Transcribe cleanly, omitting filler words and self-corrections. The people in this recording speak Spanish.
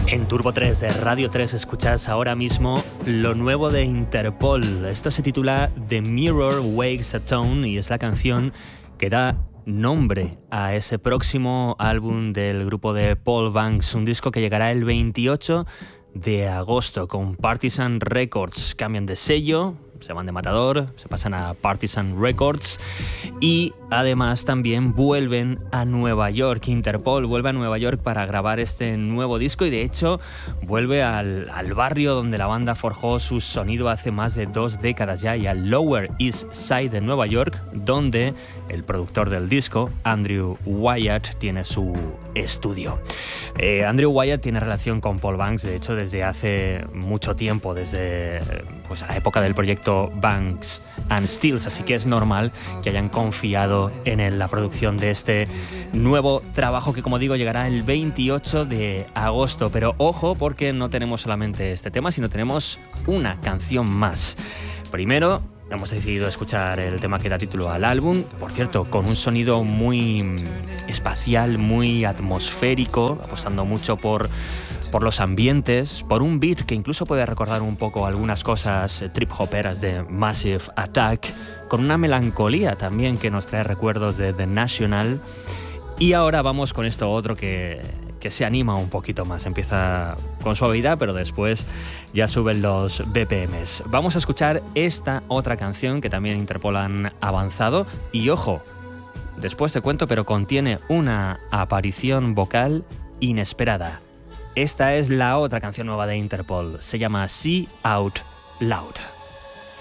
En Turbo 3 de Radio 3 escuchas ahora mismo lo nuevo de Interpol. Esto se titula The Mirror Wakes a Tone y es la canción que da nombre a ese próximo álbum del grupo de Paul Banks, un disco que llegará el 28 de agosto con Partisan Records. Cambian de sello, se van de Matador, se pasan a Partisan Records y además también vuelven a Nueva York. Interpol vuelve a Nueva York para grabar este nuevo disco y de hecho vuelve al barrio donde la banda forjó su sonido hace más de 2 décadas ya, y al Lower East Side de Nueva York, donde el productor del disco, Andrew Wyatt, tiene su estudio. Andrew Wyatt tiene relación con Paul Banks, de hecho, desde hace mucho tiempo, desde la época del proyecto Banks and Steels, así que es normal que hayan confiado en él la producción de este nuevo trabajo que, como digo, llegará el 28 de agosto. Pero ojo, porque no tenemos solamente este tema, sino tenemos una canción más. Primero, hemos decidido escuchar el tema que da título al álbum, por cierto, con un sonido muy espacial, muy atmosférico, apostando mucho por los ambientes, por un beat que incluso puede recordar un poco algunas cosas trip-hoperas de Massive Attack, con una melancolía también que nos trae recuerdos de The National. Y ahora vamos con esto otro que se anima un poquito más. Empieza con suavidad, pero después ya suben los BPMs. Vamos a escuchar esta otra canción que también Interpol han avanzado. Y ojo, después te cuento, pero contiene una aparición vocal inesperada. Esta es la otra canción nueva de Interpol. Se llama See Out Loud.